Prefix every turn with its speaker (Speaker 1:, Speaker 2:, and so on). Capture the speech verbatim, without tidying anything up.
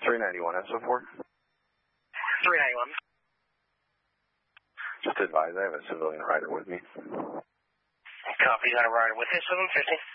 Speaker 1: three ninety-one S O four.
Speaker 2: three ninety-one.
Speaker 1: Just advise, I have a civilian rider with me.
Speaker 2: Copy, got a rider with you, seven fifty.